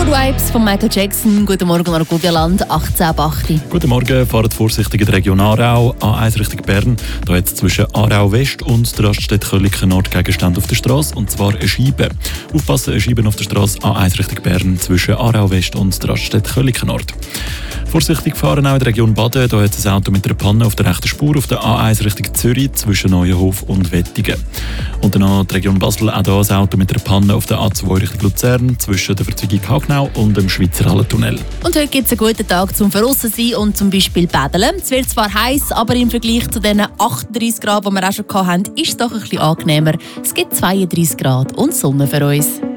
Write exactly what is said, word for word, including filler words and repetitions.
Good Vibes von Michael Jackson. Guten Morgen, Argobialand, achtzehn Uhr acht. Guten Morgen, fahrt vorsichtig in die Region Aarau, A eins Richtung Bern. Da hat es zwischen Aarau West und der Raststätte Köliken Nord Gegenstände auf der Straße, und zwar eine Scheibe. Aufpassen, eine Scheibe auf der Straße A eins Richtung Bern zwischen Aarau West und der Raststätte Köliken Nord. Vorsichtig fahren auch in der Region Baden. Da hat es ein Auto mit einer Panne auf der rechten Spur auf der A eins Richtung Zürich zwischen Neuenhof und Wettingen. Und dann noch die Region Basel, auch hier ein Auto mit einer Panne auf der A zwei Richtung Luzern zwischen der Verzweigung Hagnau und dem Schweizer Hallentunnel. Und heute gibt es einen guten Tag zum Verrissen sein und zum Beispiel Paddeln. Es wird zwar heiß, aber im Vergleich zu den achtunddreißig Grad, die wir auch schon hatten, ist es doch ein bisschen angenehmer. Es gibt zweiunddreißig Grad und Sonne für uns.